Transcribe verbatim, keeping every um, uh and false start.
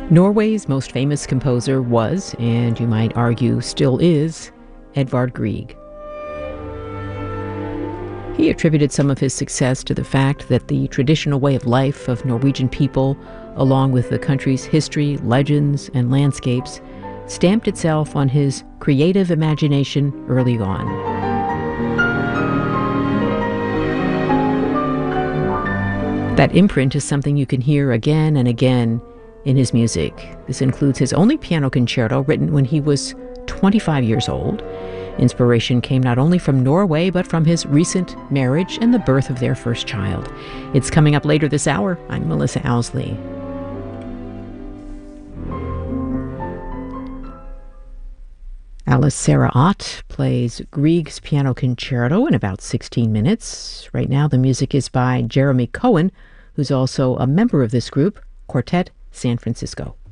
Norway's most famous composer was, and you might argue still is, Edvard Grieg. He attributed some of his success to the fact that the traditional way of life of Norwegian people, along with the country's history, legends, and landscapes, stamped itself on his creative imagination early on. That imprint is something you can hear again and again in his music. This includes his only piano concerto, written when he was twenty-five years old. Inspiration came not only from Norway, but from his recent marriage and the birth of their first child. It's coming up later this hour. I'm Melissa Owsley. Alice Sarah Ott plays Grieg's piano concerto in about sixteen minutes. Right now, the music is by Jeremy Cohen, who's also a member of this group, Quartet San Francisco.